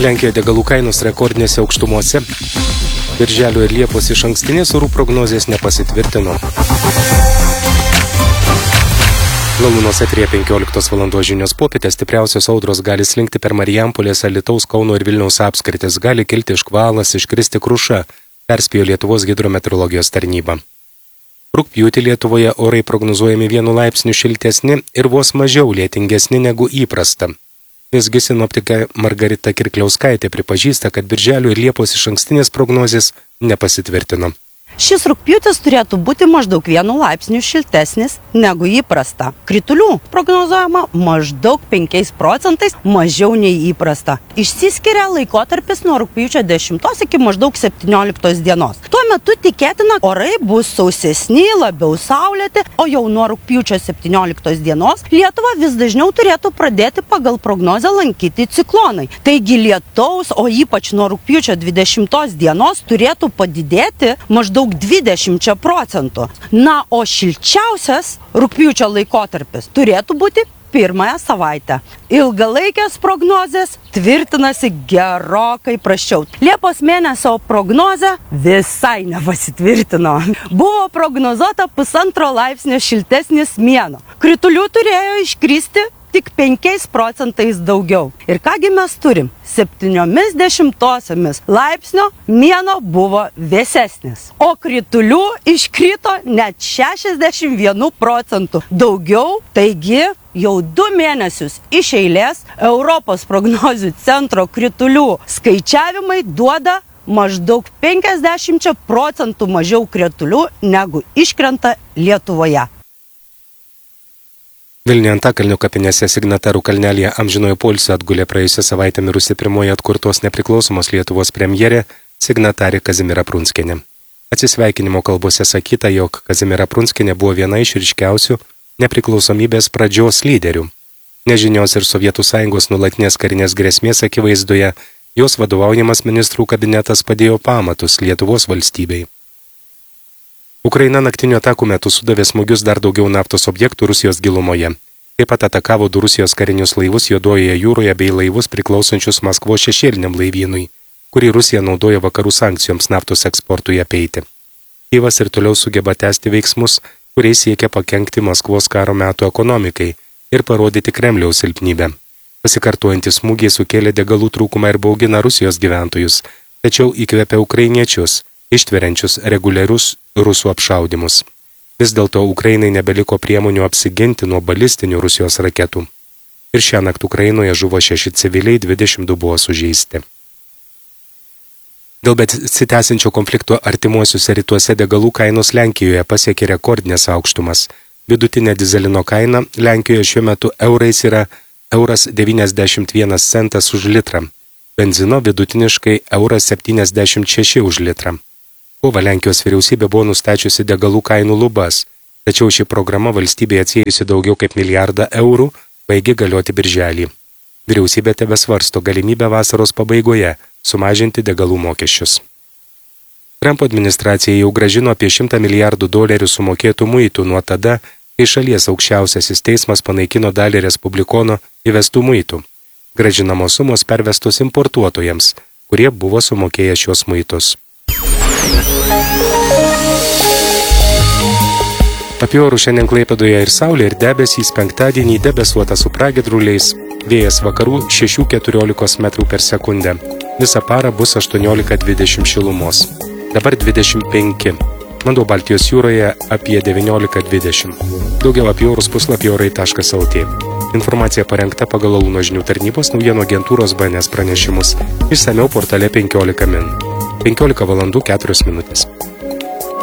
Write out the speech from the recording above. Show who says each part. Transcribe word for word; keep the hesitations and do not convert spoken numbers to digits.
Speaker 1: Lenkijoje degalų kainos rekordinėse aukštumose. Birželio ir Liepos išankstinės orų prognozės nepasitvirtino. Launos eteryje penkioliktos valandos žinios popietę stipriausios audros gali slinkti per Marijampolės, Alytaus, Kauno ir Vilniaus apskritis. Gali kilti škvalas, iškristi kruša, perspėjo Lietuvos hidrometeorologijos tarnyba. Rugpjūtį Lietuvoje orai prognozuojami vienu laipsniu šiltesni ir vos mažiau lietingesni negu įprasta. Visgi sinoptikė Margarita Kirkliauskaitė pripažįsta, kad Birželio ir Liepos išankstinės prognozės nepasitvirtino.
Speaker 2: Šis rugpjūtis turėtų būti maždaug vienu laipsniu šiltesnis negu įprasta. Kritulių prognozuojama maždaug penkiais procentais mažiau nei įprasta. Išsiskiria laikotarpis nuo rugpjūčio dešimtos iki maždaug septynioliktos dienos. Tuo metu tikėtina, orai bus sausesni, labiau saulėti, o jau nuo rugpjūčio septynioliktos dienos Lietuvą vis dažniau turėtų pradėti pagal prognozę lankyti ciklonai. Taigi lietaus, o ypač nuo rugpjūčio dvidešimtos dienos turėtų padidėti maždaug dvidešimčia procentų. Na, o šilčiausias rugpjūčio laikotarpis turėtų būti pirmąją savaitę. Ilgalaikės prognozės tvirtinasi gerokai prasčiau. Liepos mėnesio prognozė visai nepasitvirtino. Buvo prognozuota pusantro laipsnio šiltesnis mėnuo. Kritulių turėjo iškristi tik penkiais procentais daugiau. Ir kągi mes turim? Septyniomis dešimtosiomis laipsnio mėnuo buvo vėsesnis. O kritulių iškrito net šešiasdešimt vienu procentu daugiau. Taigi jau du mėnesius iš eilės Europos prognozių centro kritulių skaičiavimai duoda maždaug penkiasdešimt procentų mažiau kritulių negu iškrenta Lietuvoje.
Speaker 1: Vilniuje Antakalnio kapinėse Signatarų kalnelyje amžinojo poilsio atgulė praėjusią savaitę mirusi pirmoji atkurtos nepriklausomos Lietuvos premjerė Signatarė Kazimiera Prunskienė. Atsisveikinimo kalbose sakyta, jog Kazimiera Prunskienė buvo viena iš ryškiausių nepriklausomybės pradžios lyderių. Nežinios ir Sovietų Sąjungos nuolatinės karinės grėsmės akivaizdoje jos vadovaujamas ministrų kabinetas padėjo pamatus Lietuvos valstybei. Ukraina naktinių atakų metu sudavė smūgius dar daugiau naftos objektų Rusijos gilumoje. Taip pat atakavo du Rusijos karinius laivus Juodojoje jūroje bei laivus priklausančius Maskvos šešėliniam laivynui, kurį Rusija naudoja vakarų sankcijoms naftos eksportui apeiti. Kijevas ir toliau sugeba tęsti veiksmus, kuriais siekia pakenkti Maskvos karo metų ekonomikai ir parodyti Kremliaus silpnybę. Pasikartojantys smūgiai sukėlė degalų trūkumą ir baugina Rusijos gyventojus, tačiau įkvepia ukrainiečius, ištveriančius reguliarius rusų apšaudimus. Vis dėlto Ukrainai nebeliko priemonių apsiginti nuo balistinių Rusijos raketų. Ir šią naktį Ukrainoje žuvo šeši civiliai, dvidešimt du buvo sužeisti. Dėl besitęsiančio konflikto artimuosiuose rytuose degalų kainos Lenkijoje pasiekė rekordinės aukštumas. Vidutinė dizelino kaina Lenkijoje šiuo metu eurais yra euras devyniasdešimt vienas centas už litrą. Benzino vidutiniškai euras septyniasdešimt šeši už litrą. Kovą Lenkijos vyriausybė buvo nustačiusi degalų kainų lubas, tačiau ši programa valstybėje atsiėjusi daugiau kaip milijardą eurų baigė galioti birželį. Vyriausybė tebesvarsto galimybę vasaros pabaigoje sumažinti degalų mokesčius. Trumpo administracija jau grąžino apie šimtą milijardų dolerių sumokėtų muitų nuo tada, kai šalies aukščiausiasis teismas panaikino dalį respublikono įvestų muitų. Grąžinamos sumos pervestos importuotojams, kurie buvo sumokėję šios muitus. Apie orų šiandien Klaipėdoje ir saulė ir debesys, penktadienį debesuota su pragiedruliais, vėjas vakarų šeši keturiolika metrų per sekundę. Visą parą bus aštuoniolika dvidešimt šilumos. Dabar dvidešimt penki. Vanduo Baltijos jūroje apie devyniolika dvidešimt. Daugiau apie orus puslapį orai taškas lt. Informacija parengta pagal Launo žinių tarnybos naujienų agentūros B N S pranešimus. Išsamiau portale penkiolika min. penkiolika valandų keturios minutės.